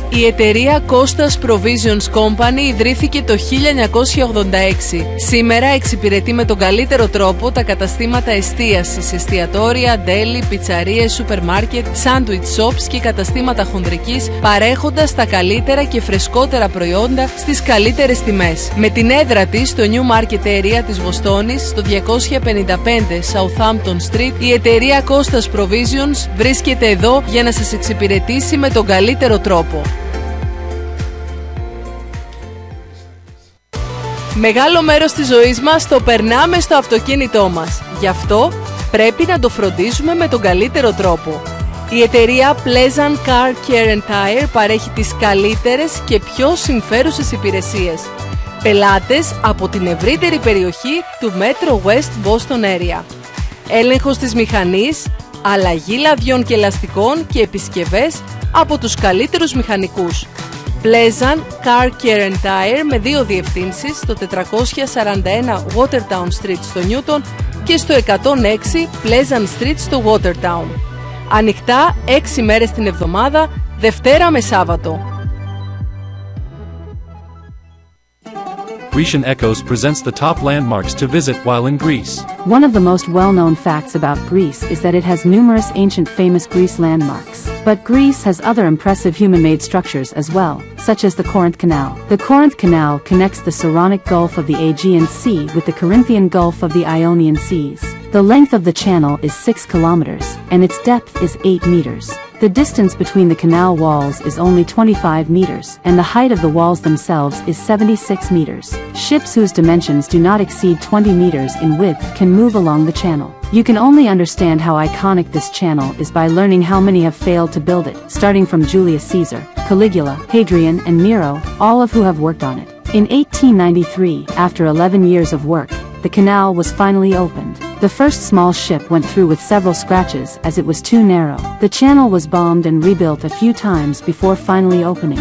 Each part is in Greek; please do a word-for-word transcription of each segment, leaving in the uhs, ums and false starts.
Η εταιρεία Costas Provisions Company ιδρύθηκε το χίλια εννιακόσια ογδόντα έξι. Σήμερα εξυπηρετεί με τον καλύτερο τρόπο τα καταστήματα εστίασης, εστιατόρια, ντέλι, πιτσαρίες, σούπερ μάρκετ, sandwich shops και καταστήματα χονδρικής, παρέχοντας τα καλύτερα και φρεσκότερα προϊόντα στις καλύτερες τιμές. Με την έδρα της στο New Market Area της Βοστόνης, στο διακόσια πενήντα πέντε Southampton Street, η εταιρεία Costas Provisions βρίσκεται εδώ για να σας εξυπηρετήσει με τον καλύτερο τρόπο. Μεγάλο μέρος της ζωής μας το περνάμε στο αυτοκίνητό μας. Γι' αυτό πρέπει να το φροντίζουμε με τον καλύτερο τρόπο. Η εταιρεία Pleasant Car Care and Tire παρέχει τις καλύτερες και πιο συμφέρουσες υπηρεσίες. Πελάτες από την ευρύτερη περιοχή του Metro West Boston Area. Έλεγχος της μηχανής, αλλαγή λαδιών και ελαστικών και επισκευές από τους καλύτερους μηχανικούς. Pleasant Car Care and Tire με δύο διευθύνσεις, στο τετρακόσια σαράντα ένα Watertown Street στο Newton και στο εκατόν έξι Pleasant Street στο Watertown. Ανοιχτά έξι μέρες την εβδομάδα, Δευτέρα με Σάββατο. Grecian Echoes presents the top landmarks to visit while in Greece. One of the most well-known facts about Greece is that it has numerous ancient famous Greece landmarks. But Greece has other impressive human-made structures as well, such as the Corinth Canal. The Corinth Canal connects the Saronic Gulf of the Aegean Sea with the Corinthian Gulf of the Ionian Seas. The length of the channel is six kilometers, and its depth is eight meters. The distance between the canal walls is only twenty-five meters, and the height of the walls themselves is seventy-six meters. Ships whose dimensions do not exceed twenty meters in width can move along the channel. You can only understand how iconic this channel is by learning how many have failed to build it, starting from Julius Caesar, Caligula, Hadrian, and Nero, all of who have worked on it. In eighteen ninety-three, after eleven years of work, the canal was finally opened. The first small ship went through with several scratches as it was too narrow. The channel was bombed and rebuilt a few times before finally opening.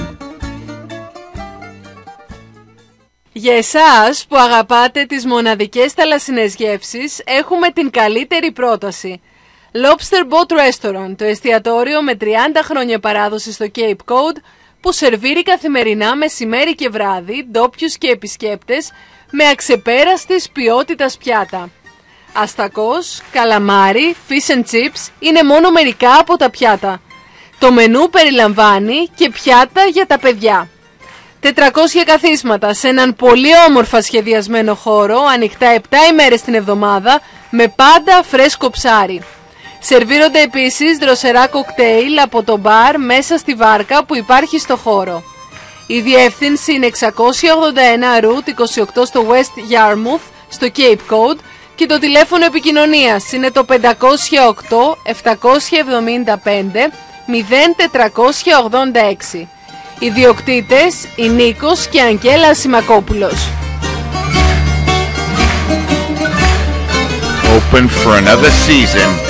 Για εσάς που αγαπάτε τις μοναδικές θαλασσινές γεύσεις, έχουμε την καλύτερη πρόταση. Lobster Boat Restaurant, το εστιατόριο με τριάντα χρόνια παράδοση στο Cape Cod, που σερβίρει καθημερινά μεσημέρι και βράδυ ντόπιους και επισκέπτες με αξεπέραστης ποιότητας πιάτα. Αστακός, καλαμάρι, fish and chips είναι μόνο μερικά από τα πιάτα. Το μενού περιλαμβάνει και πιάτα για τα παιδιά. τετρακόσια καθίσματα σε έναν πολύ όμορφα σχεδιασμένο χώρο, ανοιχτά επτά ημέρες την εβδομάδα, με πάντα φρέσκο ψάρι. Σερβίρονται επίσης δροσερά κοκτέιλ από το μπαρ μέσα στη βάρκα που υπάρχει στο χώρο. Η διεύθυνση είναι εξακόσια ογδόντα ένα Route είκοσι οκτώ στο West Yarmouth, στο Cape Cod, και το τηλέφωνο επικοινωνίας είναι το πεντακόσια οκτώ επτακόσια εβδομήντα πέντε μηδέν τετρακόσια ογδόντα έξι. Οι διοκτήτες, η Νίκος και Αγγέλα Σιμακόπουλος. Open for another season.